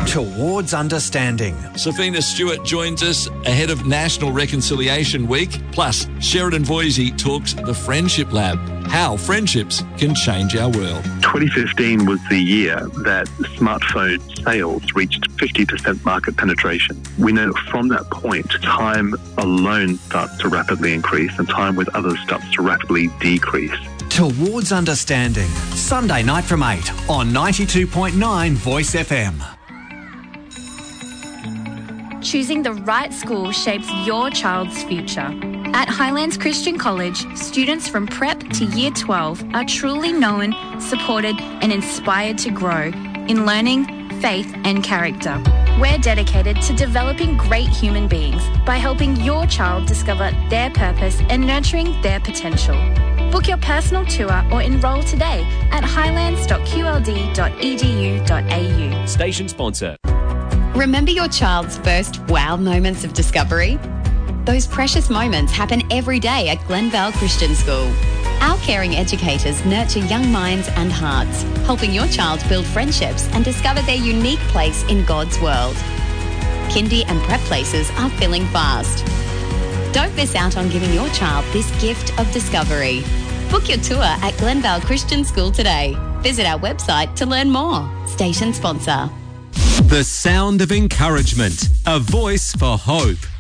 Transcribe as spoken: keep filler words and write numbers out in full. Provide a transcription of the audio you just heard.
Towards Understanding. Safina Stewart joins us ahead of National Reconciliation Week. Plus, Sheridan Voisey talks the Friendship Lab, how friendships can change our world. twenty fifteen was the year that smartphone sales reached fifty percent market penetration. We know from that point, time alone starts to rapidly increase and time with others starts to rapidly decrease. Towards Understanding. Sunday night from eight on ninety-two point nine Voice F M. Choosing the right school shapes your child's future. At Highlands Christian College, students from prep to year twelve are truly known, supported and inspired to grow in learning, faith and character. We're dedicated to developing great human beings by helping your child discover their purpose and nurturing their potential. Book your personal tour or enrol today at highlands dot q l d dot e d u dot a u. Station sponsor. Remember your child's first wow moments of discovery? Those precious moments happen every day at Glenvale Christian School. Our caring educators nurture young minds and hearts, helping your child build friendships and discover their unique place in God's world. Kindy and prep places are filling fast. Don't miss out on giving your child this gift of discovery. Book your tour at Glenvale Christian School today. Visit our website to learn more. Station sponsor. The sound of encouragement. A voice for hope.